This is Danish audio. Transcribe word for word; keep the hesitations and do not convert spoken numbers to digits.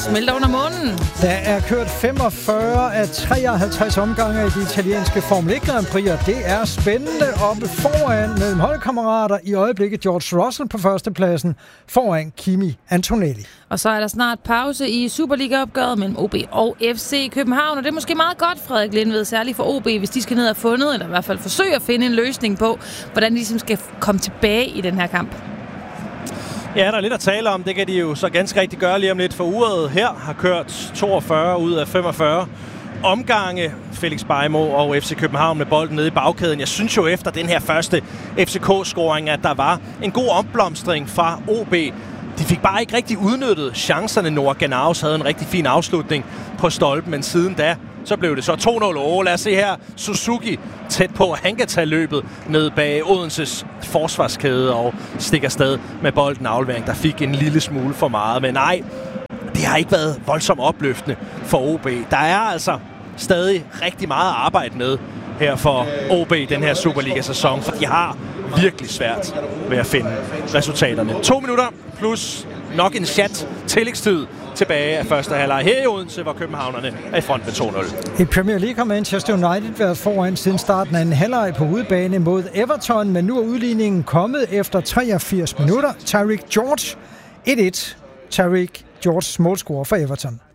smelter under månen. Der er kørt femogfyrre af treoghalvtreds omgange i de italienske Formel et Grand Prix, og det er spændende oppe foran mellem holdkammerater. I øjeblikket George Russell på førstepladsen foran Kimi Antonelli. Og så er der snart pause i Superliga-opgøret mellem O B og F C København, og det er måske meget godt, Frederik Lindved, særligt for O B, hvis de skal ned og fundet, eller i hvert fald forsøge at finde en løsning på, hvordan de ligesom skal komme tilbage i den her kamp. Ja, der er lidt at tale om. Det kan de jo så ganske rigtig gøre lige om lidt, for uret her har kørt toogfyrre ud af femogfyrre omgange. Felix Beijmo og F C København med bolden nede i bagkæden. Jeg synes jo efter den her første F C K-scoring, at der var en god opblomstring fra O B. De fik bare ikke rigtig udnyttet chancerne. Noah Ganaus havde en rigtig fin afslutning på stolpen, men siden da, så blev det så to nul. Oh, lad os se her. Suzuki tæt på. Han kan tage løbet ned bag Odenses forsvarskæde og stikker afsted med bolden. Aflevering, der fik en lille smule for meget. Men nej, det har ikke været voldsomt opløftende for O B. Der er altså stadig rigtig meget at arbejde med her for O B den her Superliga-sæson, for de har virkelig svært ved at finde resultaterne. To minutter plus nok en chat tillægstid tilbage af første halvleg her i Odense, hvor københavnerne er i front med to nul. I Premier League har Manchester United været foran siden starten af en halvleg på udebane mod Everton, men nu er udligningen kommet efter treogfirs minutter. Tariq George et et. Tariq George målscorer for Everton.